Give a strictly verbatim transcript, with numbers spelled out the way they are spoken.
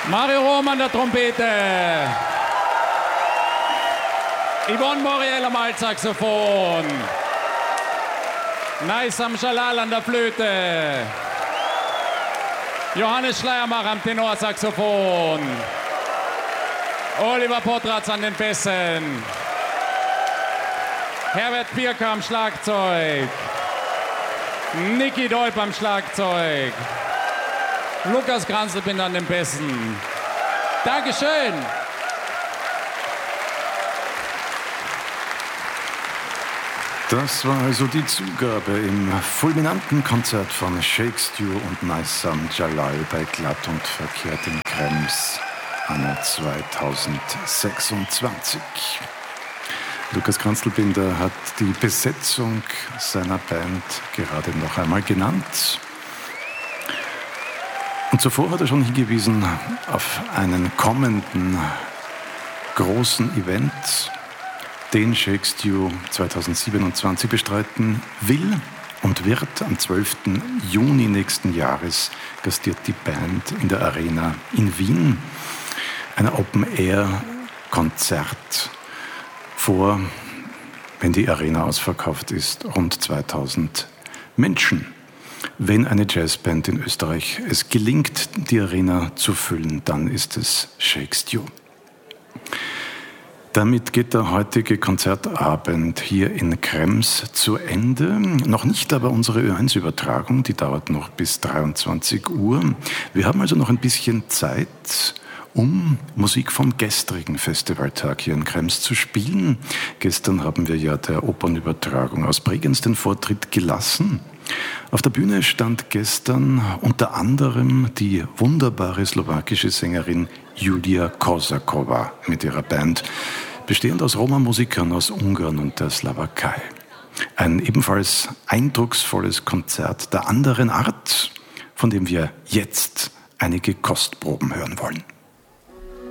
Mario Rom an der Trompete. Yvonne Moriel am Altsaxophon. Naisam Jalal an der Flöte. Johannes Schleiermach am Tenorsaxophon. Oliver Potratz an den Bässen. Herbert Birker am Schlagzeug. Niki Dolp am Schlagzeug. Lukas Kranzelbinder an den Bässen. Dankeschön. Das war also die Zugabe im fulminanten Konzert von Shakespeare und Naisam Jalal bei Glatt und Verkehrt in Krems, Anno zweitausendsechsundzwanzig. Lukas Kranzelbinder hat die Besetzung seiner Band gerade noch einmal genannt. Und zuvor hat er schon hingewiesen auf einen kommenden großen Event, den Shakespeare zweitausendsiebenundzwanzig bestreiten will und wird. Am zwölften Juni nächsten Jahres gastiert die Band in der Arena in Wien. Ein Open-Air-Konzert vor, wenn die Arena ausverkauft ist, rund zweitausend Menschen. Wenn eine Jazzband in Österreich es gelingt, die Arena zu füllen, dann ist es Shakespeare. Damit geht der heutige Konzertabend hier in Krems zu Ende. Noch nicht aber unsere Ö eins Übertragung, die dauert noch bis dreiundzwanzig Uhr. Wir haben also noch ein bisschen Zeit, um Musik vom gestrigen Festivaltag hier in Krems zu spielen. Gestern haben wir ja der Opernübertragung aus Bregenz den Vortritt gelassen. Auf der Bühne stand gestern unter anderem die wunderbare slowakische Sängerin Julia Korsakova mit ihrer Band, bestehend aus Roma-Musikern aus Ungarn und der Slowakei. Ein ebenfalls eindrucksvolles Konzert der anderen Art, von dem wir jetzt einige Kostproben hören wollen.